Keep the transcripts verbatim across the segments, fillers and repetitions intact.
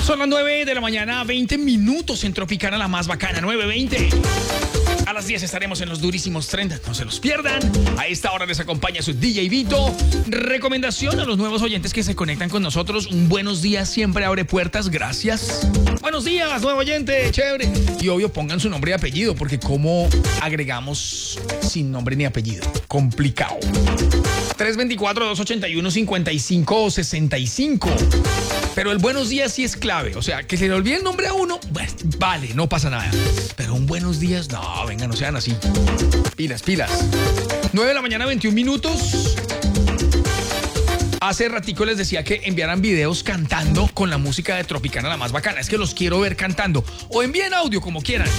Son las nueve de la mañana, veinte minutos en Tropicana, la más bacana, nueve veinte. A las diez estaremos en los durísimos treinta, no se los pierdan. A esta hora les acompaña su D J Vito. Recomendación a los nuevos oyentes que se conectan con nosotros. Un buenos días siempre abre puertas, gracias. Buenos días, nuevo oyente, chévere. Y obvio pongan su nombre y apellido, porque ¿cómo agregamos sin nombre ni apellido? Complicado. tres dos cuatro, dos ocho uno, cinco cinco seis cinco. Pero el buenos días sí es clave. O sea, que se le olvide el nombre a uno, pues, vale, no pasa nada. Pero un buenos días, no, venga, no sean así. Pilas, pilas. nueve de la mañana, veintiún minutos. Hace ratico les decía que enviaran videos cantando con la música de Tropicana, la más bacana. Es que los quiero ver cantando. O envíen audio, como quieran.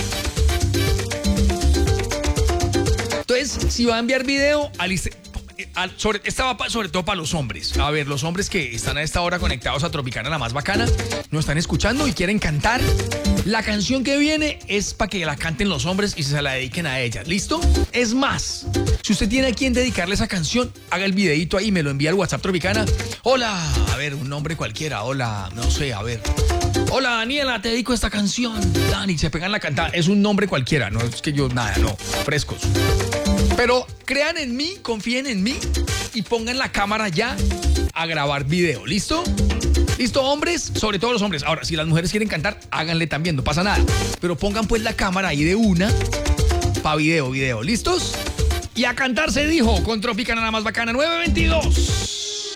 Entonces, si va a enviar video, aliste... Sobre, esta va sobre todo para los hombres. A ver, los hombres que están a esta hora conectados a Tropicana, la más bacana, nos están escuchando y quieren cantar. La canción que viene es para que la canten los hombres y se la dediquen a ellas. ¿Listo? Es más, si usted tiene a quien dedicarle esa canción, haga el videito ahí, me lo envía al WhatsApp Tropicana. Hola, a ver, un nombre cualquiera. Hola, no sé, a ver. Hola, Daniela, te dedico esta canción. Dani, se pegan la cantada. Es un nombre cualquiera, no es que yo, nada, no, frescos. Pero crean en mí, confíen en mí y pongan la cámara ya a grabar video. ¿Listo? ¿Listo, hombres? Sobre todo los hombres. Ahora, si las mujeres quieren cantar, háganle también, no pasa nada. Pero pongan pues la cámara ahí de una para video, video. ¿Listos? Y a cantar se dijo con Tropicana, la más bacana, nueve veintidós.